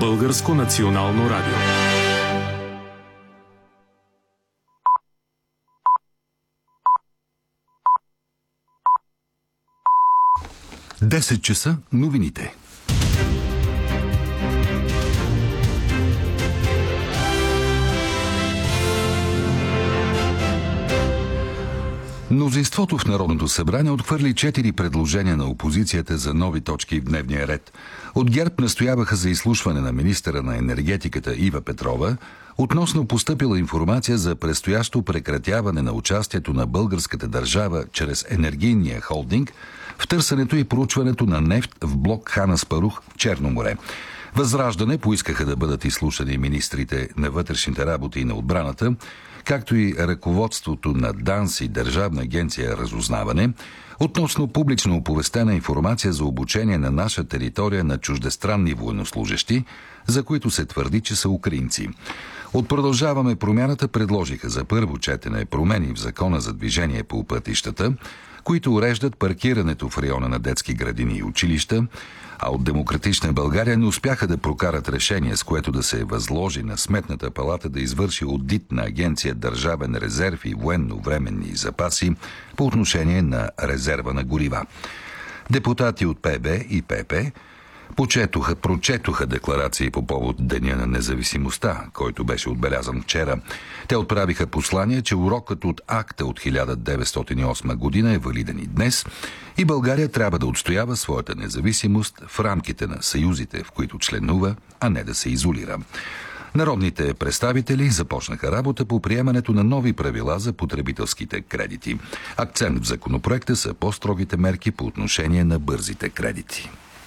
Българско национално радио. Десет часа новините. Мнозинството в Народното събрание отхвърли 4 предложения на опозицията за нови точки в дневния ред. От ГЕРБ настояваха за изслушване на министъра на енергетиката Ива Петрова относно постъпила информация за предстоящо прекратяване на участието на българската държава чрез енергийния холдинг в търсенето и проучването на нефт в блок Хан Аспарух в Черно море. Възраждане поискаха да бъдат изслушани министрите на вътрешните работи и на отбраната, както и ръководството на ДАНС и Държавна агенция Разузнаване, относно публично оповестена информация за обучение на наша територия на чуждестранни военнослужещи, за които се твърди, че са украинци. От Продължаваме промяната предложиха за първо четене промени в Закона за движение по пътищата, които уреждат паркирането в района на детски градини и училища, а от Демократична България не успяха да прокарат решение, с което да се възложи на Сметната палата да извърши одит на Агенция Държавен резерв и военновременни запаси по отношение на резерва на горива. Депутати от ПБ и ПП прочетоха декларации по повод Деня на независимостта, който беше отбелязан вчера. Те отправиха послание, че урокът от акта от 1908 година е валиден и днес и България трябва да отстоява своята независимост в рамките на съюзите, в които членува, а не да се изолира. Народните представители започнаха работа по приемането на нови правила за потребителските кредити. Акцент в законопроекта са по-строгите мерки по отношение на бързите кредити.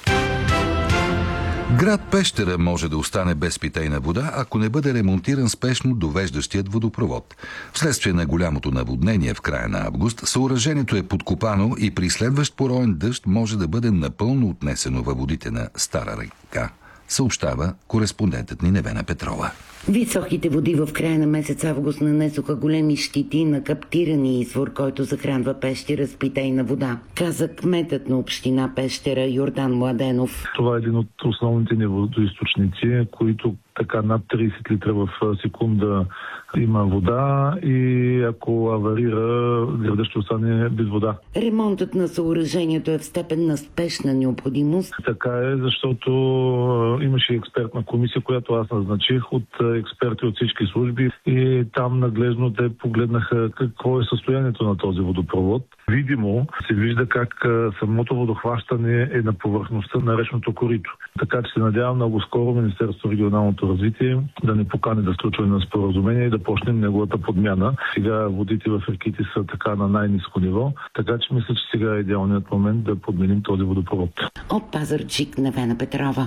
Град Пещера може да остане без питейна вода, ако не бъде ремонтиран спешно довеждащият водопровод. Вследствие на голямото наводнение в края на август, съоръжението е подкопано и при следващ пороен дъжд може да бъде напълно отнесено във водите на Стара река, съобщава кореспондентът ни Невена Петрова. Високите води в края на месец август нанесоха големи щети на каптирания извор, който захранва Пещера с питейна вода, каза кметът на община Пещера Йордан Младенов. Това е един от основните ни водоизточници, които така над 30 литра в секунда има вода и ако аварира, градът ще остане без вода. Ремонтът на съоръжението е в степен на спешна необходимост. Така е, защото имаше експертна комисия, която аз назначих от експерти от всички служби и там нагледно те погледнаха какво е състоянието на този водопровод. Видимо се вижда как самото водохващане е на повърхността на речното корито. Така че се надявам много скоро Министерството на регионалното развитие да не покани да сключване на споразумение и да почнем неговата подмяна. Сега водите в реките са така на най-ниско ниво, така че мисля, че сега е идеалният момент да подменим този водопровод. От Пазарджик, Невена Петрова.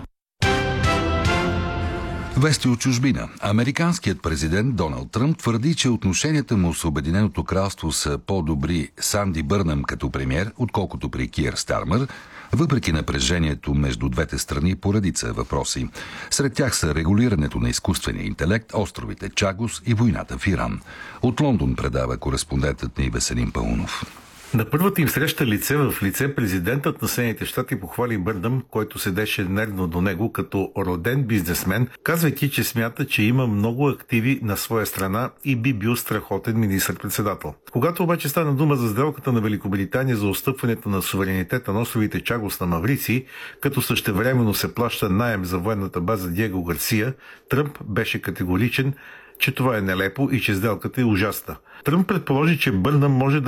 Вести от чужбина. Американският президент Доналд Тръмп твърди, че отношенията му с Обединеното кралство са по-добри с Анди Бърнъм като премиер, отколкото при Киър Стармър, въпреки напрежението между двете страни по редица въпроси. Сред тях са регулирането на изкуствения интелект, островите Чагос и войната в Иран. От Лондон предава кореспондентът ни Веселин Паунов. На първата им среща лице в лице президентът на Съединените щати похвали Бърнъм, който седеше нервно до него като роден бизнесмен, казвайки, че смята, че има много активи на своя страна и би бил страхотен министър-председател. Когато обаче стана дума за сделката на Великобритания за отстъпването на суверенитета на островите Чагос на Маврици, като същевременно се плаща наем за военната база Диего Гарсия, Тръмп беше категоричен, че това е нелепо и че сделката е ужасна. Тръмп предположи, че Бърнъм може да